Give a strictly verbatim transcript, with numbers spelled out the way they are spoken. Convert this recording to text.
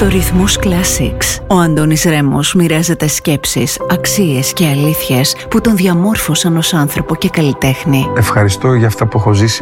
Στο Ρυθμούς Classics, ο Αντώνης Ρέμος μοιράζεται σκέψεις, αξίες και αλήθειες που τον διαμόρφωσαν ως άνθρωπο και καλλιτέχνη. Ευχαριστώ για αυτά που έχω ζήσει